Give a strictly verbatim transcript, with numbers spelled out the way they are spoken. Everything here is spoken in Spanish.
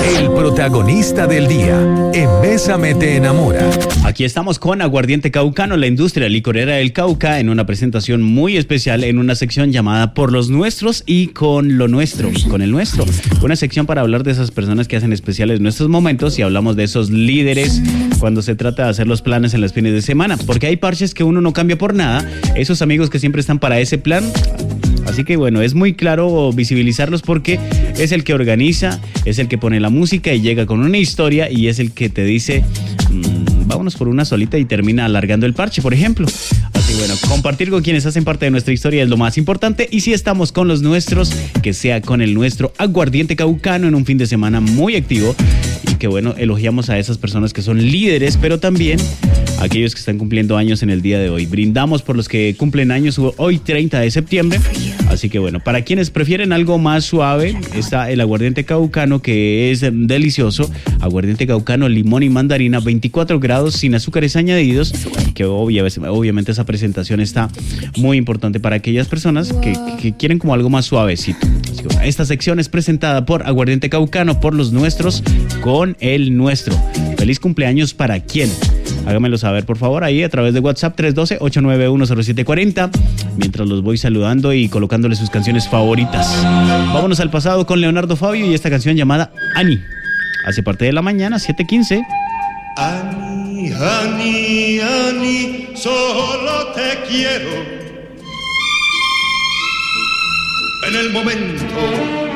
El protagonista del día en Bésame te enamora. Aquí estamos con Aguardiente Caucano, la industria licorera del Cauca, en una presentación muy especial en una sección llamada Por los Nuestros y con lo nuestro, con el nuestro. Una sección para hablar de esas personas que hacen especiales nuestros momentos y hablamos de esos líderes cuando se trata de hacer los planes en los fines de semana. Porque hay parches que uno no cambia por nada, esos amigos que siempre están para ese plan. Así que bueno, es muy claro visibilizarlos porque es el que organiza, es el que pone la música y llega con una historia y es el que te dice, mmm, vámonos por una solita y termina alargando el parche, por ejemplo. Así bueno, compartir con quienes hacen parte de nuestra historia es lo más importante y si estamos con los nuestros, que sea con el nuestro Aguardiente Caucano en un fin de semana muy activo y que bueno, elogiamos a esas personas que son líderes, pero también aquellos que están cumpliendo años en el día de hoy. Brindamos por los que cumplen años hoy treinta de septiembre. Así que bueno, para quienes prefieren algo más suave, está el aguardiente caucano que es delicioso. Aguardiente caucano, limón y mandarina, veinticuatro grados, sin azúcares añadidos. Que obvia, obviamente esa presentación está muy importante para aquellas personas que, que quieren como algo más suavecito. Así que bueno, esta sección es presentada por Aguardiente Caucano, por los nuestros, con el nuestro. Feliz cumpleaños para quién. Háganmelo saber, por favor, ahí a través de WhatsApp tres uno dos, ocho nueve uno, cero siete cuatro cero, mientras los voy saludando y colocándole sus canciones favoritas. Vámonos al pasado con Leonardo Fabio y esta canción llamada Ani. Hace parte de la mañana, siete quince. Ani, Ani, Ani, solo te quiero en el momento